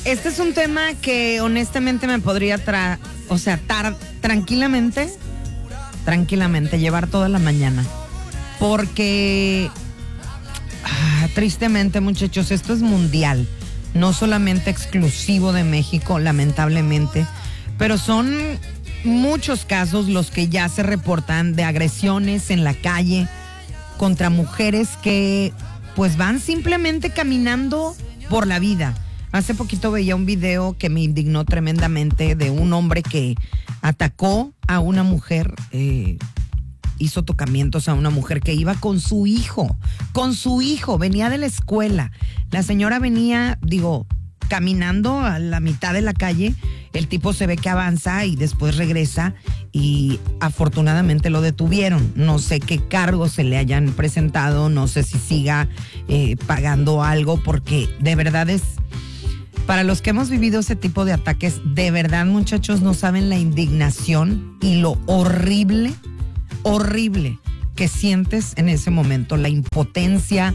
Este es un tema que honestamente me podría tranquilamente llevar toda la mañana. Porque, tristemente, muchachos, esto es mundial. No solamente exclusivo de México, lamentablemente. Pero son muchos casos los que ya se reportan de agresiones en la calle contra mujeres que pues van simplemente caminando por la vida. Hace poquito veía un video que me indignó tremendamente de un hombre que atacó a una mujer, hizo tocamientos a una mujer que iba con su hijo, venía de la escuela. La señora venía, caminando a la mitad de la calle, el tipo se ve que avanza y después regresa y afortunadamente lo detuvieron. No sé qué cargos se le hayan presentado, no sé si siga pagando algo, porque de verdad es, para los que hemos vivido ese tipo de ataques, de verdad, muchachos, no saben la indignación y lo horrible que sientes en ese momento, la impotencia,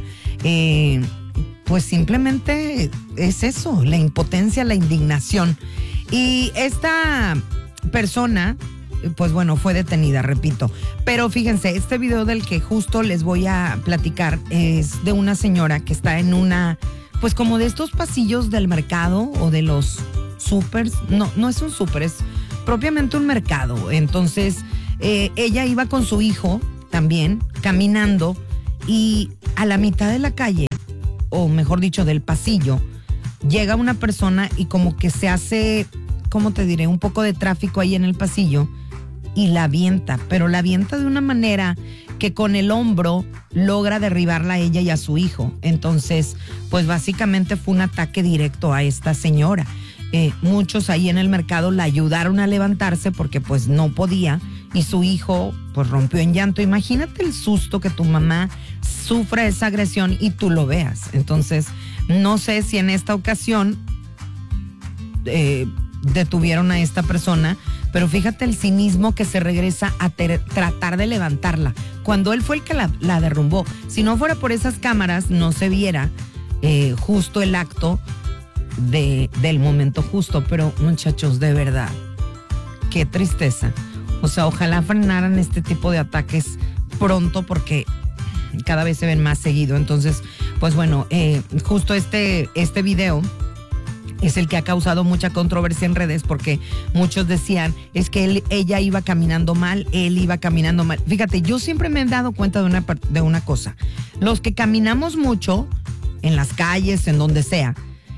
pues simplemente es eso, la impotencia, la indignación. Y esta persona, pues bueno, fue detenida, repito. Pero fíjense, este video del que justo les voy a platicar es de una señora que está en una, pues como de estos pasillos del mercado o de los supers. No es un súper, es propiamente un mercado. Entonces, ella iba con su hijo también, caminando, y a la mitad de la calle, o mejor dicho, del pasillo, llega una persona y como que se hace, ¿cómo te diré? Un poco de tráfico ahí en el pasillo y la avienta, pero la avienta de una manera que con el hombro logra derribarla a ella y a su hijo. Entonces, pues básicamente fue un ataque directo a esta señora. Muchos ahí en el mercado la ayudaron a levantarse porque pues no podía, y su hijo pues rompió en llanto. Imagínate el susto que tu mamá sufra esa agresión y tú lo veas. Entonces, no sé si en esta ocasión detuvieron a esta persona, pero fíjate el cinismo que se regresa a tratar de levantarla, cuando él fue el que la derrumbó. Si no fuera por esas cámaras, no se viera justo el acto del momento justo. Pero muchachos, de verdad, qué tristeza. O sea, ojalá frenaran este tipo de ataques pronto, porque cada vez se ven más seguido. Entonces, pues bueno, justo este video es el que ha causado mucha controversia en redes, porque muchos decían, es que ella iba caminando mal, él iba caminando mal. Fíjate, yo siempre me he dado cuenta de una cosa. Los que caminamos mucho en las calles, en donde sea,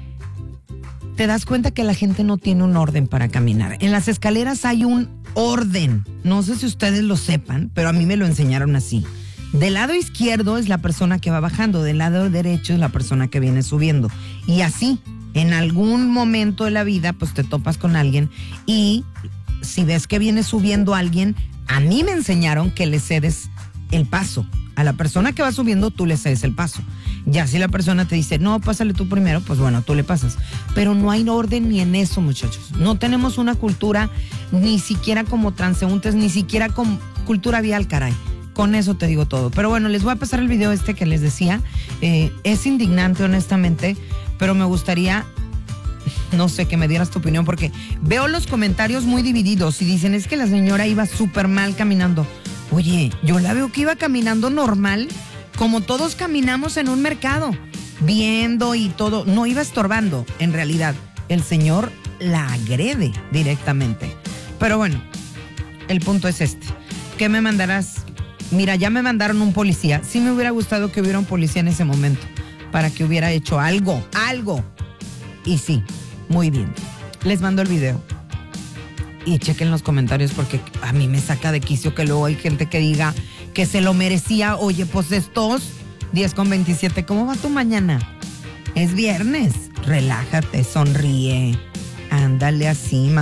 te das cuenta que la gente no tiene un orden para caminar. En las escaleras hay un orden. No sé si ustedes lo sepan, pero a mí me lo enseñaron así. Del lado izquierdo es la persona que va bajando, del lado derecho es la persona que viene subiendo. Y así, en algún momento de la vida, pues te topas con alguien, y si ves que viene subiendo alguien, a mí me enseñaron que le cedes el paso. A la persona que va subiendo, tú le cedes el paso. Ya si la persona te dice, no, pásale tú primero, pues bueno, tú le pasas. Pero no hay orden ni en eso, muchachos. No tenemos una cultura, ni siquiera como transeúntes, ni siquiera con cultura vial, caray. Con eso te digo todo. Pero bueno, les voy a pasar el video que les decía. Es indignante, honestamente, pero me gustaría, no sé, que me dieras tu opinión, porque veo los comentarios muy divididos y dicen, es que la señora iba súper mal caminando. Oye, yo la veo que iba caminando normal, como todos caminamos en un mercado, viendo y todo. No iba estorbando, en realidad. El señor la agrede directamente. Pero bueno, el punto es este. ¿Qué me mandarás? Mira, ya me mandaron un policía. Sí me hubiera gustado que hubiera un policía en ese momento, para que hubiera hecho algo. Y sí, muy bien. Les mando el video. Y chequen los comentarios, porque a mí me saca de quicio que luego hay gente que diga que se lo merecía. Oye, pues estos 10:27, ¿cómo va tu mañana? Es viernes. Relájate, sonríe. Ándale así,